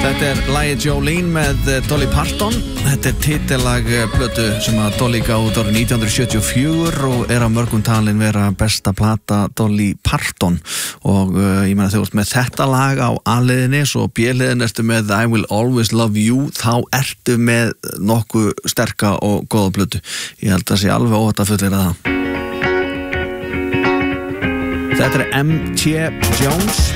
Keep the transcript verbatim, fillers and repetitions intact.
Þetta er lagið Jolene með Dolly Parton. Þetta er titilag plötu sem að Dolly gáði út árið nítján hundruð sjötíu og fjögur og er á mörgum talin vera besta plata Dolly Parton. Og uh, ég meina þegar þú ert með þetta lag á A-liðinni, svo B-liðin ertu með I Will Always Love You, þá ertu með nokkuð sterka og góða plötu. Ég held að sé alveg óhætt að fullyrða það. Þetta er M T Jones.